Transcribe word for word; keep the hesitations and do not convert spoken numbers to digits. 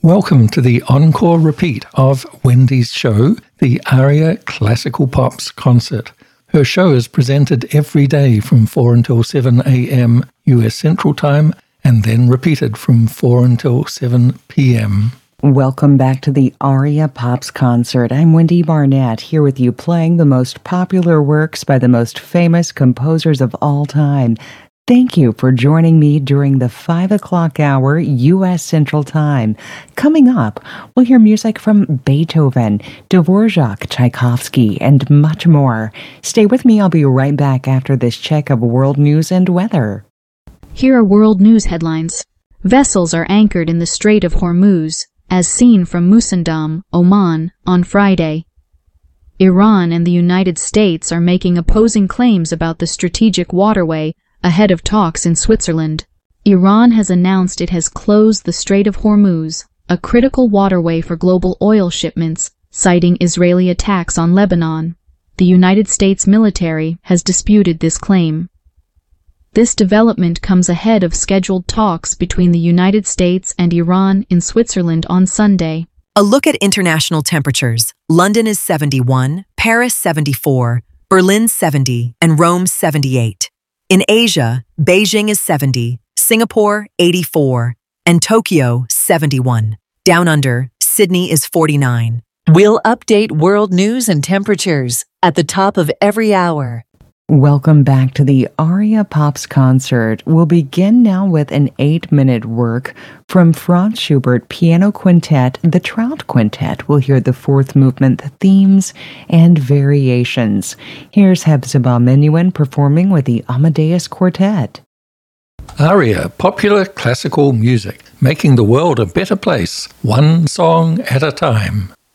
Welcome to the encore repeat of Wendy's show, the Aria Classical Pops Concert. Her show is presented every day from four until seven a.m. U S Central Time and then repeated from four until seven p.m. Welcome back to the Aria Pops Concert. I'm Wendy Barnett, here with you playing the most popular works by the most famous composers of all time. Thank you for joining me during the five o'clock hour U S Central Time. Coming up, we'll hear music from Beethoven, Dvorak, Tchaikovsky, and much more. Stay with me. I'll be right back after this check of world news and weather. Here are world news headlines. Vessels are anchored in the Strait of Hormuz, as seen from Musandam, Oman, on Friday. Iran and the United States are making opposing claims about the strategic waterway ahead of talks in Switzerland. Iran has announced it has closed the Strait of Hormuz, a critical waterway for global oil shipments, citing Israeli attacks on Lebanon. The United States military has disputed this claim. This development comes ahead of scheduled talks between the United States and Iran in Switzerland on Sunday. A look at international temperatures. London is seventy-one, Paris seventy-four, Berlin seventy, and Rome seventy-eight. In Asia, Beijing is seventy, Singapore eighty-four, and Tokyo seventy-one. Down under, Sydney is forty-nine. We'll update world news and temperatures at the top of every hour. Welcome back to the Aria Pops Concert. We'll begin now with an eight-minute work from Franz Schubert Piano Quintet, the Trout Quintet. We'll hear the fourth movement, themes, and variations. Here's Hepzibah Menuhin performing with the Amadeus Quartet. Aria, popular classical music, making the world a better place, one song at a time.